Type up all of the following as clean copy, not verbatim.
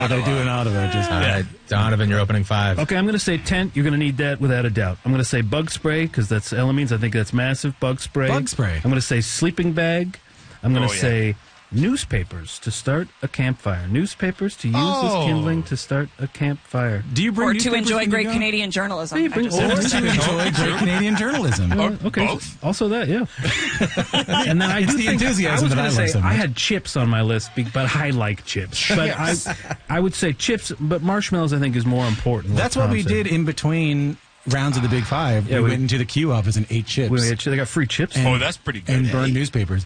What I do in Ottawa. Just All right, Donovan, you're opening 5. Okay, I'm going to say tent. You're going to need that without a doubt. I'm going to say bug spray because that's Elamines. I think that's massive. Bug spray. Bug spray. I'm going to say sleeping bag. I'm going to say newspapers to start a campfire. Newspapers to use as kindling to start a campfire. Do you bring Or to newspapers enjoy when you great go? Canadian journalism. Hey, bring- I just- Or to enjoy great Canadian journalism. Okay, both? also that, yeah. And then I It's do the think, enthusiasm that I was love gonna so say much. I had chips on my list, but I like chips. But I would say chips, but marshmallows I think is more important. like That's what Tom we said. did in between rounds of the Big Five. Yeah, we we- went into the Q office and ate chips. They got free chips. Oh, that's pretty good. and burned newspapers.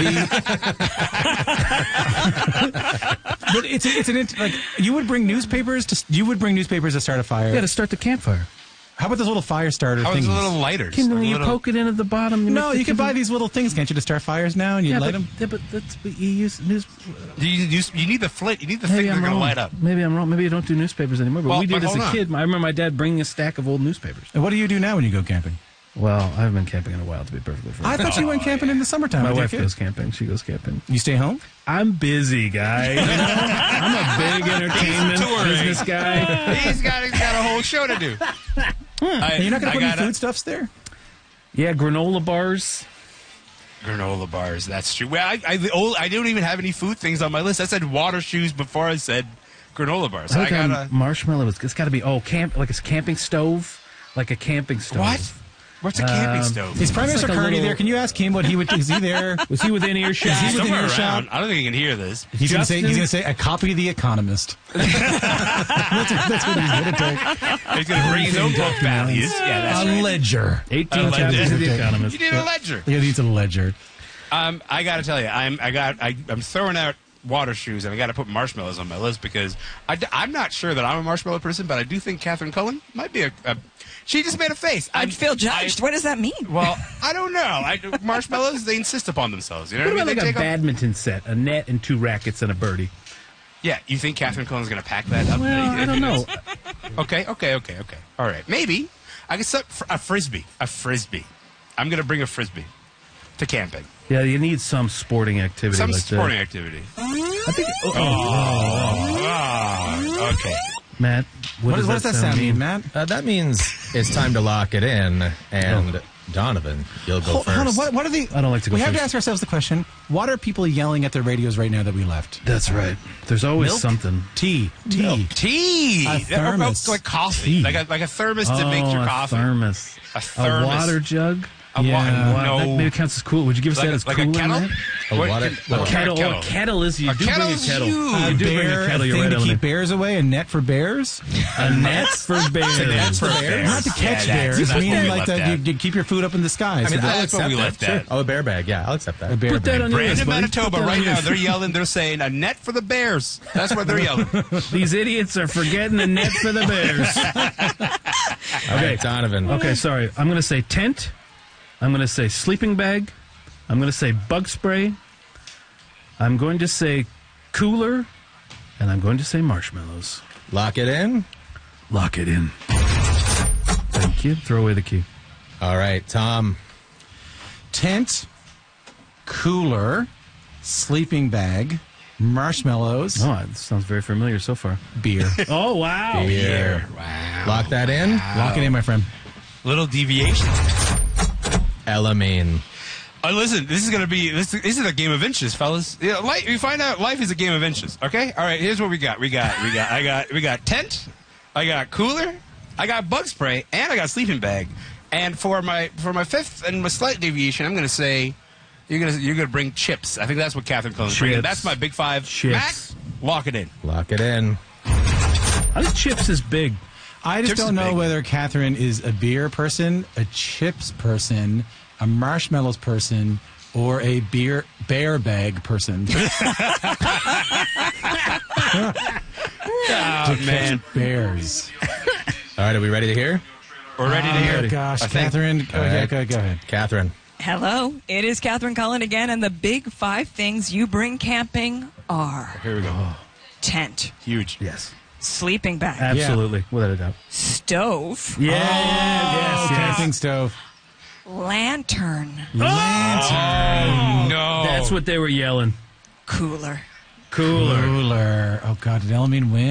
But like you would bring newspapers to start a fire. Yeah, to start the campfire. How about those little fire starter I was things? a little lighter. Kindle, you poke it in at the bottom. No, you can buy these little things, can't you, to start fires now, and you light them? Yeah, but you use news. You need the flint. You need the Maybe thing I'm that's going to wrong. light up. Maybe I'm wrong. Maybe you don't do newspapers anymore. But Well, we did but as a hold on. kid. I remember my dad bringing a stack of old newspapers. And what do you do now when you go camping? Well, I haven't been camping in a while, to be perfectly frank. I thought you went camping in the summertime. My with your wife kids. goes camping. She goes camping. You stay home? I'm busy, guy. You know? I'm a big entertainment touring. business guy. He's got a whole show to do. And you're not going to put any foodstuffs there? Yeah, granola bars. Granola bars. That's true. Well, I don't even have any food things on my list. I said water shoes before I said granola bars. I gotta. Marshmallow. It's got to be camp like a camping stove, like a camping stove. What? What's a camping stove? Is Prime Minister like a Carney little- there? Can you ask him what he would? Is he there? Was he within earshot? Is he within Somewhere earshot? around. I don't think he can hear this. He's going Justin? to say a copy of The Economist. that's what he's going to take. He's going to bring his own book values. Yeah, that's A right. ledger. 18 A chapters ledger. of The Economist. You need a ledger. Yeah, he's a ledger. I got to tell you, I'm throwing out water shoes, and I got to put marshmallows on my list because I'm not sure that I'm a marshmallow person, but I do think Catherine Cullen might be a she just made a face. I feel judged. What does that mean? Well, I don't know. Marshmallows, they insist upon themselves. You know What what I about mean? like They a take badminton set, a net and 2 rackets and a birdie? Yeah, you think Catherine Cullen's going to pack that up? Well, I don't know. Okay. All right, maybe I guess a frisbee. I'm going to bring a frisbee to camping. Yeah, you need some sporting activity. Some like sporting that. activity. I think. Okay. Matt, What does that sound mean, Matt? That means it's time to lock it in, and Donovan, you'll go first. Hold on. What are the? I don't like to go We have first. to ask ourselves the question: what are people yelling at their radios right now that we left? That's right. There's always Milk? something. Tea. Tea. A thermos. Like coffee. Tea. Like a thermos to make your a coffee. thermos. A thermos. A water jug. Yeah. Wow, that maybe counts as cool. Would you give us Like that a- as like cool? a kettle? Matt? A What water- can- a what Kettle. kettle? Oh, a kettle is. You A do bring a kettle's kettle. huge. You do bring a Bear, kettle. a You're thing right to on keep it. bears away, a net for bears. A net for bears. Not to catch bears. That's I what we mean, like left that. at. You keep your food up in the sky. I mean, so I'll that- that's what accept we that. left Sure. at. Oh, a bear bag. Yeah, I'll accept that. a bear Put that bag. on your Brandon, list, buddy. Manitoba, Put that on right your now, list. they're yelling. They're saying a net for the bears. That's what they're yelling. These idiots are forgetting the net for the bears. All right, Donovan. Okay, sorry. I'm going to say tent. I'm going to say sleeping bag. I'm going to say bug spray. I'm going to say cooler. And I'm going to say marshmallows. Lock it in. Lock it in. Thank you. Throw away the key. All right, Tom. Tent, cooler, sleeping bag, marshmallows, Oh, it sounds very familiar so far. beer. Oh, wow. Beer. Wow. Lock that in. Lock it in, my friend. Little deviation. Elamine. Listen, this is a game of inches, fellas. Yeah, we find out life is a game of inches. Okay, all right. Here's what we got. We got tent. I got cooler. I got bug spray, and I got sleeping bag. And for my fifth and my slight deviation, I'm going to say you're gonna bring chips. I think that's what Catherine Cullen's bringing. Chips. That's my big 5. Chips. Matt, lock it in. Lock it in. I think chips is big. I just Chips don't is know big. whether Catherine is a beer person, a chips person, a marshmallows person, or a bear bag person. Oh, man. Bears. All right, are we ready to hear? We're ready to hear Oh, it. gosh, I think. Catherine. All right. Go ahead. Catherine. Hello, it is Catherine Cullen again, and the big 5 things you bring camping are Here we go. tent, Huge. Yes. sleeping bag, Absolutely. Without a doubt. stove, Yeah. Oh, yes. camping stove. lantern, Lantern. No. That's what they were yelling. cooler. Cooler. Cooler. Oh, God, did Elamine win?